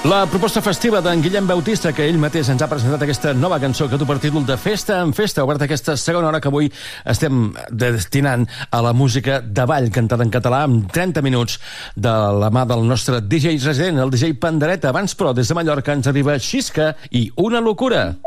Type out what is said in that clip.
La proposta festiva d'en Guillem Bautista, que ell mateix ens ha presentat aquesta nova cançó que du per títol de Festa en Festa, obert aquesta segona hora que avui estem destinant a la música de ball cantada en català amb 30 minuts de la mà del nostre DJ resident, el DJ Pandereta. Abans, però, des de Mallorca ens arriba Xisca i Una locura.